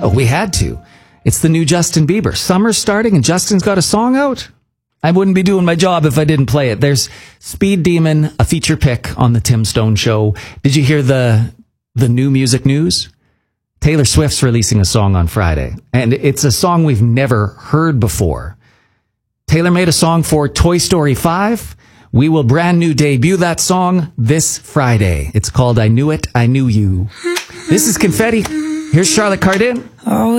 Oh, we had to. It's the new Justin Bieber. Summer's starting and Justin's got a song out. I wouldn't be doing my job if I didn't play it. There's Speed Demon, a feature pick on the Tim Stone Show. Did you hear the new music news? Taylor Swift's releasing a song on Friday, and it's a song we've never heard before. Taylor made a song for Toy Story 5. We will brand new debut that song this Friday. It's called I Knew It, I Knew You. This is Confetti. Here's Charlotte Cardin.